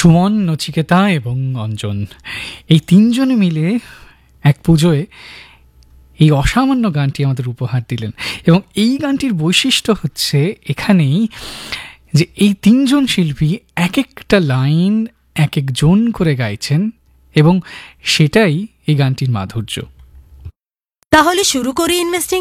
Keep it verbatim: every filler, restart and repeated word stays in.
সুমন, নচিকেতা এবং অঞ্জন, এই তিনজনে মিলে এক পুজোয় এই অসামান্য গানটি আমাদের উপহার দিলেন। এবং এই গানটির বৈশিষ্ট্য হচ্ছে এখানেই যে এই তিনজন শিল্পী এক একটা লাইন এক একজন করে গাইছেন এবং সেটাই এই গানটির মাধুর্য। তাহলে শুরু করি ইনভেস্টিং